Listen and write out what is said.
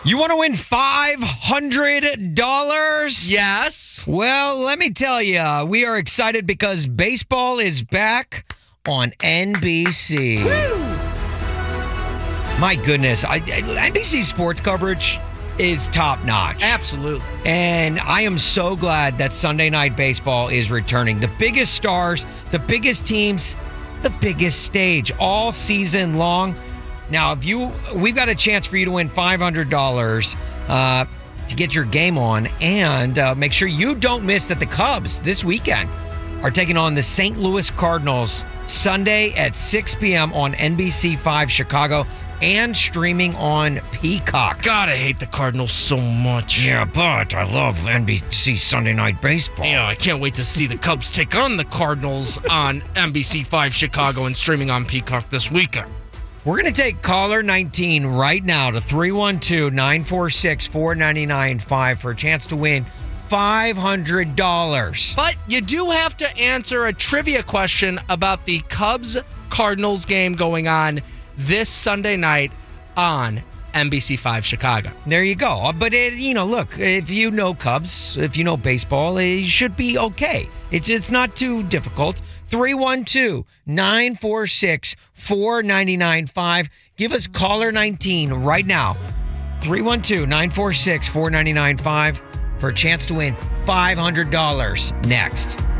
You want to win $500? Yes. Well, let me tell you, we are excited because baseball is back on NBC. Woo! My goodness, NBC sports coverage is top notch. Absolutely. And I am so glad that Sunday Night Baseball is returning. The biggest stars, the biggest teams, the biggest stage all season long. Now, we've got a chance for you to win $500 to get your game on, and make sure you don't miss that the Cubs this weekend are taking on the St. Louis Cardinals Sunday at 6 p.m. on NBC5 Chicago and streaming on Peacock. God, I hate the Cardinals so much. Yeah, but I love NBC Sunday Night Baseball. Yeah, I can't wait to see the Cubs take on the Cardinals on NBC5 Chicago and streaming on Peacock this weekend. We're going to take caller 19 right now to 312-946-4995 for a chance to win $500. But you do have to answer a trivia question about the Cubs-Cardinals game going on this Sunday night on NBC5 Chicago. There you go. But, look, if you know Cubs, if you know baseball, it should be okay. It's not too difficult. 312-946-4995. Give us caller 19 right now. 312-946-4995 for a chance to win $500 next.